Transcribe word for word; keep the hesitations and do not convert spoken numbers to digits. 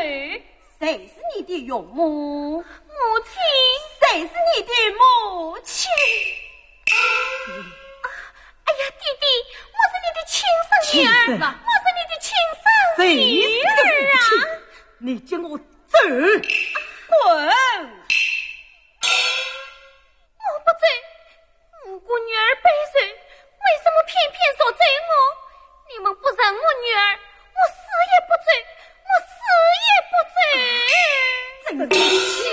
谁是你的养母？ 母亲。 谁是你的母亲？ 啊！哎呀，弟弟，我是你的亲生女儿，我是你的亲生女儿啊！ 你叫我走，滚！ 我不走，如果女儿被谁，为什么偏偏说走我？你们不认我女儿，我死也不走，我死也不走。 真是